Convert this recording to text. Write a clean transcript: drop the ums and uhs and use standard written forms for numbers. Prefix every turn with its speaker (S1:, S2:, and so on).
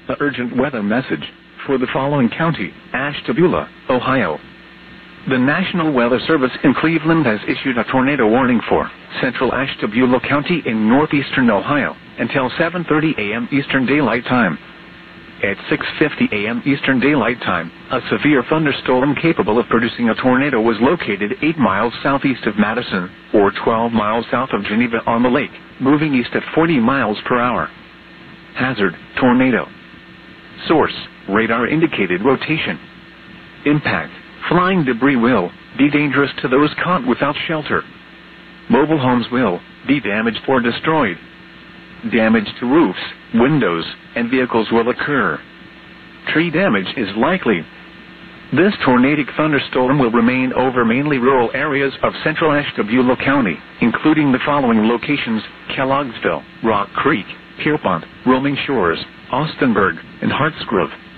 S1: The urgent weather message for the following county: Ashtabula, Ohio. The National Weather Service in Cleveland has issued a tornado warning for central Ashtabula County in northeastern Ohio until 7:30 a.m. Eastern Daylight Time. At 6:50 a.m. Eastern Daylight Time, a severe thunderstorm capable of producing a tornado was located 8 miles southeast of Madison, or 12 miles south of Geneva on the lake, moving east at 40 miles per hour. Hazard: tornado. Source: radar indicated rotation. Impact: flying debris will be dangerous to those caught without shelter. Mobile homes will be damaged or destroyed. Damage to roofs, windows, and vehicles will occur. Tree damage is likely. This tornadic thunderstorm will remain over mainly rural areas of central Ashtabula County, including the following locations: Kellogg'sville, Rock Creek, Pierpont, Roaming Shores, Austinburg, and Hartsgrove.